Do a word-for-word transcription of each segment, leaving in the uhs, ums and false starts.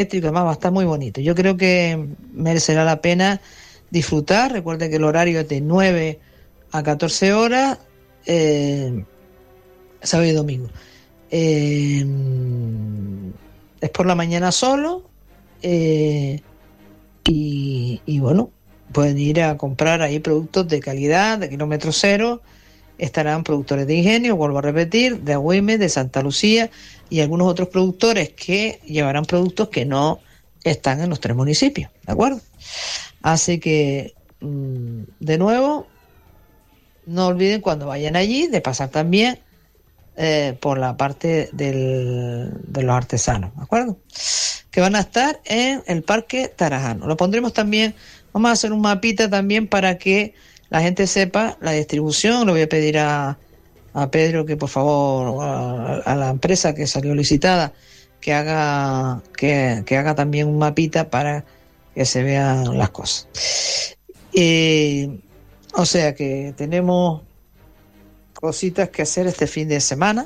eléctrico, además va a estar muy bonito. Yo creo que merecerá la pena disfrutar. Recuerde que el horario es de nueve a catorce horas, eh, sábado y domingo. Eh, es por la mañana solo, eh, y, y bueno, pueden ir a comprar ahí productos de calidad, de kilómetro cero. Estarán productores de Ingenio, vuelvo a repetir, de Agüime, de Santa Lucía y algunos otros productores que llevarán productos que no están en los tres municipios, ¿de acuerdo? Así que, de nuevo, no olviden cuando vayan allí de pasar también eh, por la parte del, de los artesanos, ¿de acuerdo? Que van a estar en el Parque Tarajano. Lo pondremos también, vamos a hacer un mapita también para que la gente sepa la distribución. Le voy a pedir a, a Pedro que por favor, a, a la empresa que salió licitada, que haga, que, que haga también un mapita para que se vean las cosas. Eh, o sea que tenemos cositas que hacer este fin de semana.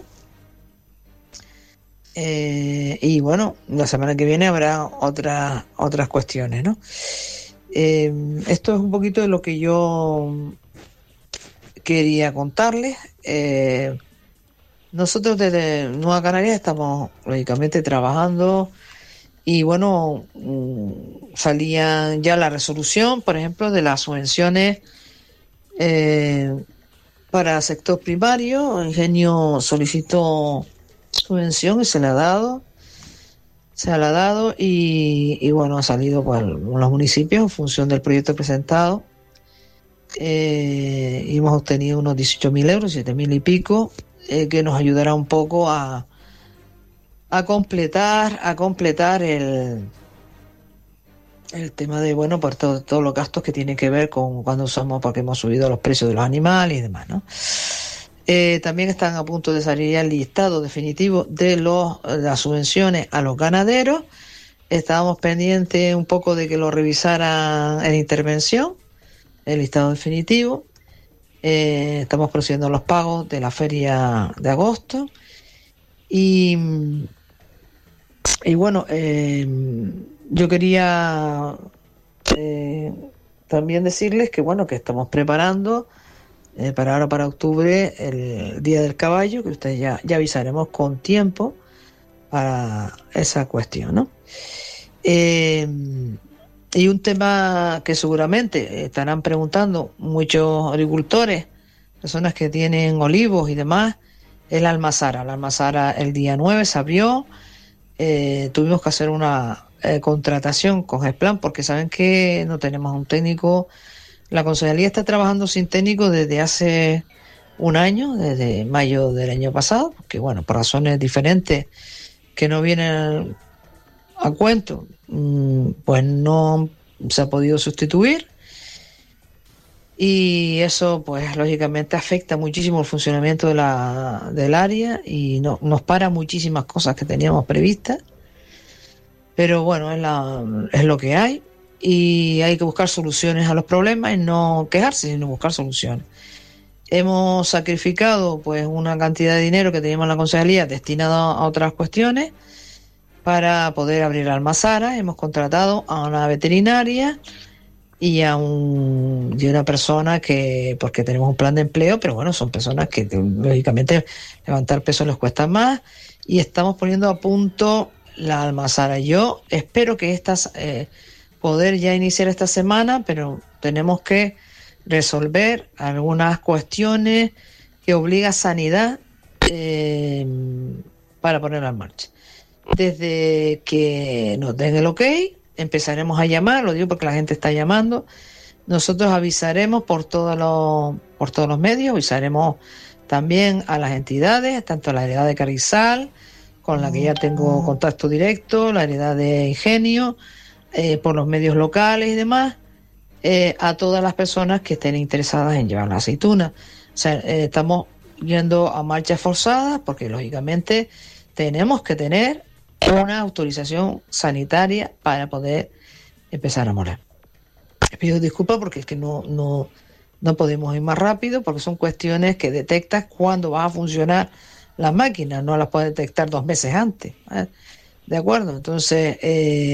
Eh, y bueno, la semana que viene habrá otras otras cuestiones, ¿no? Eh, esto es un poquito de lo que yo quería contarles. Eh, nosotros desde Nueva Canarias estamos lógicamente trabajando y bueno, salía ya la resolución, por ejemplo, de las subvenciones eh, para sector primario. Ingenio solicitó subvención y se le ha dado. Se la ha dado y, y bueno, ha salido por los municipios en función del proyecto presentado. Eh, y hemos obtenido unos dieciocho mil euros, siete mil y pico, eh, que nos ayudará un poco a, a completar, a completar el, el tema de, bueno, por todo, todos los gastos que tienen que ver con cuando usamos, porque hemos subido los precios de los animales y demás, ¿no? Eh, también están a punto de salir ya el listado definitivo de los, las subvenciones a los ganaderos. Estábamos pendientes un poco de que lo revisaran en intervención, el listado definitivo. Eh, estamos procediendo a los pagos de la feria de agosto. Y, y bueno, eh, yo quería eh, también decirles que bueno, que estamos preparando Eh, para ahora, para octubre, el Día del Caballo, que ustedes ya, ya avisaremos con tiempo para esa cuestión, ¿no? Eh, y un tema que seguramente estarán preguntando muchos agricultores, personas que tienen olivos y demás, es la almazara. La almazara el día nueve se abrió, eh, tuvimos que hacer una eh, contratación con Gesplan porque saben que no tenemos un técnico. La concejalía está trabajando sin técnico desde hace un año, desde mayo del año pasado, porque bueno, por razones diferentes que no vienen a cuento, pues no se ha podido sustituir y eso pues lógicamente afecta muchísimo el funcionamiento de la, del área y no, nos para muchísimas cosas que teníamos previstas, pero bueno, es, la, es lo que hay. Y hay que buscar soluciones a los problemas y no quejarse, sino buscar soluciones. Hemos sacrificado pues una cantidad de dinero que teníamos en la concejalía destinado a otras cuestiones para poder abrir la almazara. Hemos contratado a una veterinaria y a un y una persona que, porque tenemos un plan de empleo, pero bueno, son personas que lógicamente levantar peso les cuesta más y estamos poniendo a punto la almazara. Yo espero que estas eh, poder ya iniciar esta semana, pero tenemos que resolver algunas cuestiones que obliga Sanidad eh, para ponerla en marcha. Desde que nos den el ok, empezaremos a llamar, lo digo porque la gente está llamando, nosotros avisaremos por todos los, por todos los medios, avisaremos también a las entidades, tanto a la heredad de Carrizal, con la que ya tengo contacto directo, la heredad de Ingenio, Eh, por los medios locales y demás, eh, a todas las personas que estén interesadas en llevar la aceituna. O sea, eh, estamos yendo a marchas forzadas porque lógicamente tenemos que tener una autorización sanitaria para poder empezar a moler. Les pido disculpas porque es que no, no, no podemos ir más rápido porque son cuestiones que detectas cuándo va a funcionar la máquina, no las puedes detectar dos meses antes, ¿eh? ¿De acuerdo? Entonces, eh,